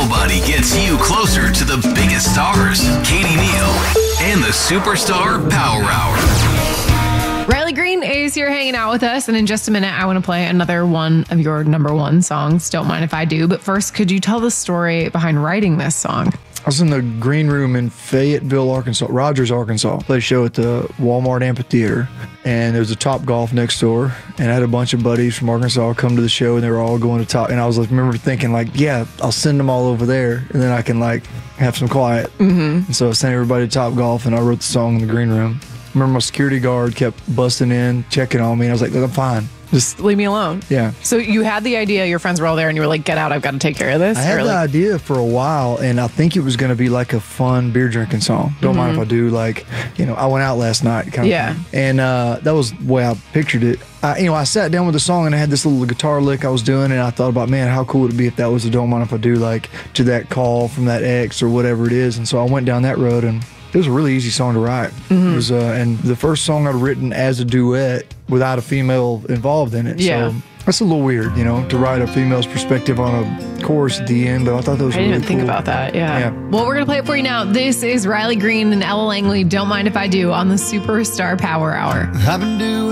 nobody gets you closer to the biggest stars. Katie Neal and the Superstar Power Hour. Riley Green is here hanging out with us, and in just a minute, I want to play another one of your number one songs, Don't Mind If I Do. But first, could you tell the story behind writing this song? I was in the green room in Fayetteville, Arkansas, Rogers, Arkansas. Played a show at the Walmart Amphitheater, and there was a Top Golf next door, and I had a bunch of buddies from Arkansas come to the show, and they were all going to Top, and I was like, remember thinking like, yeah, I'll send them all over there, and then I can like have some quiet. Mm-hmm. And so I sent everybody to Top Golf, and I wrote the song in the green room. I remember my security guard kept busting in, checking on me, and I was like, I'm fine. Just leave me alone. Yeah. So you had the idea, your friends were all there, and you were like, get out, I've got to take care of this? I had the idea for a while, and I think it was going to be like a fun beer drinking song. Don't mind if I do. Like, I went out last night. Kind of thing. And that was the way I pictured it. I sat down with the song, and I had this little guitar lick I was doing, and I thought about, man, how cool would it be if that was a Don't Mind If I Do, like to that call from that ex or whatever it is. And so I went down that road, and it was a really easy song to write. It was, and the first song I'd written as a duet without a female involved in it. Yeah. So that's a little weird, to write a female's perspective on a chorus at the end, but I thought that was really cool. I didn't even think about that, yeah. Well, we're going to play it for you now. This is Riley Green and Ella Langley, Don't Mind If I Do, on the Superstar Power Hour. I've been doing